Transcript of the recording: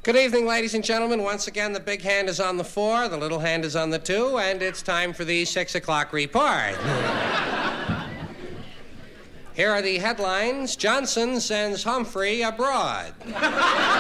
Good evening, ladies and gentlemen. Once again, the big hand is on the 4, the little hand is on the 2, and it's time for the 6 o'clock report. Here are the headlines. Johnson sends Humphrey abroad.